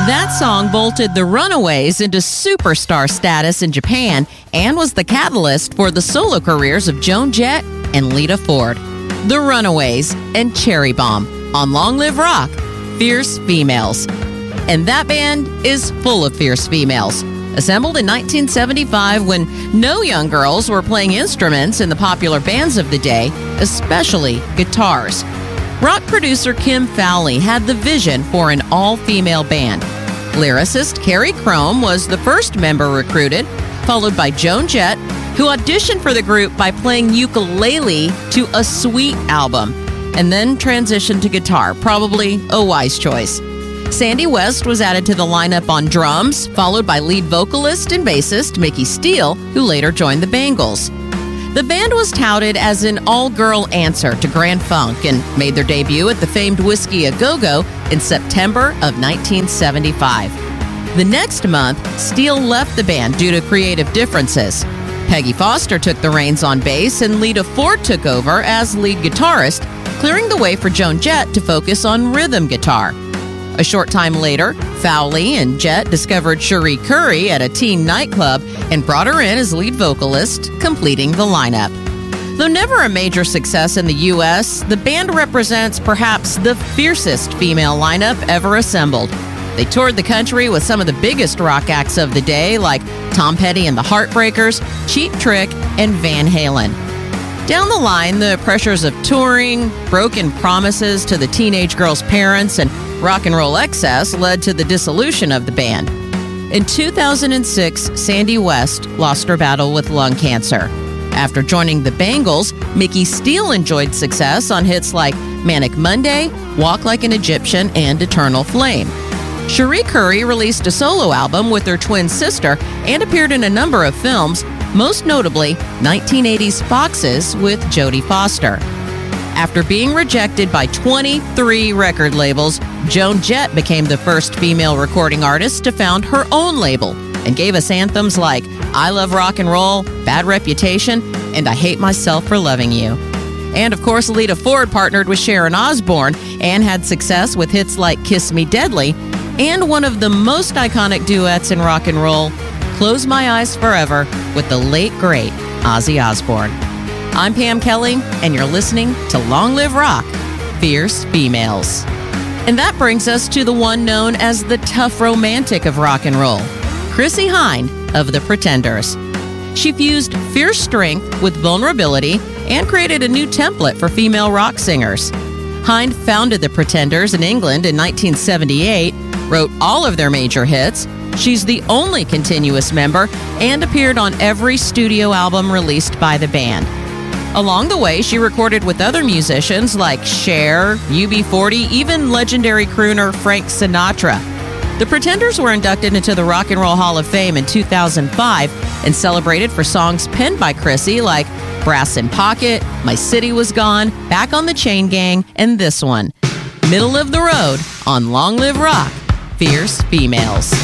That song vaulted the Runaways into superstar status in Japan and was the catalyst for the solo careers of Joan Jett and Lita Ford. The Runaways and Cherry Bomb on Long Live Rock, Fierce Females. And that band is full of fierce females. Assembled in 1975 when no young girls were playing instruments in the popular bands of the day, especially guitars. Rock producer Kim Fowley had the vision for an all-female band. Lyricist Carrie Crome was the first member recruited, followed by Joan Jett, who auditioned for the group by playing ukulele to a Sweet album, and then transitioned to guitar, probably a wise choice. Sandy West was added to the lineup on drums, followed by lead vocalist and bassist Mickey Steele, who later joined the Bangles. The band was touted as an all-girl answer to Grand Funk and made their debut at the famed Whiskey A Go-Go in September of 1975. The next month, Steele left the band due to creative differences. Peggy Foster took the reins on bass and Lita Ford took over as lead guitarist, clearing the way for Joan Jett to focus on rhythm guitar. A short time later, Fowley and Jett discovered Cherie Currie at a teen nightclub and brought her in as lead vocalist, completing the lineup. Though never a major success in the U.S., the band represents perhaps the fiercest female lineup ever assembled. They toured the country with some of the biggest rock acts of the day, like Tom Petty and the Heartbreakers, Cheap Trick, and Van Halen. Down the line, the pressures of touring, broken promises to the teenage girls' parents, and rock and roll excess led to the dissolution of the band. In 2006, Sandy West lost her battle with lung cancer. After joining the Bangles, Mickey Steele enjoyed success on hits like Manic Monday, Walk Like an Egyptian, and Eternal Flame. Cherie Currie released a solo album with her twin sister and appeared in a number of films, most notably 1980's Foxes with Jodie Foster. After being rejected by 23 record labels, Joan Jett became the first female recording artist to found her own label and gave us anthems like I Love Rock and Roll, Bad Reputation, and I Hate Myself for Loving You. And of course, Lita Ford partnered with Sharon Osbourne and had success with hits like Kiss Me Deadly and one of the most iconic duets in rock and roll, Close My Eyes Forever, with the late, great Ozzy Osbourne. I'm Pam Kelly, and you're listening to Long Live Rock, Fierce Females. And that brings us to the one known as the tough romantic of rock and roll, Chrissie Hynde of The Pretenders. She fused fierce strength with vulnerability and created a new template for female rock singers. Hynde founded The Pretenders in England in 1978, wrote all of their major hits. She's the only continuous member and appeared on every studio album released by the band. Along the way, she recorded with other musicians like Cher, UB40, even legendary crooner Frank Sinatra. The Pretenders were inducted into the Rock and Roll Hall of Fame in 2005 and celebrated for songs penned by Chrissie like Brass in Pocket, My City Was Gone, Back on the Chain Gang, and this one, Middle of the Road on Long Live Rock, Fierce Females.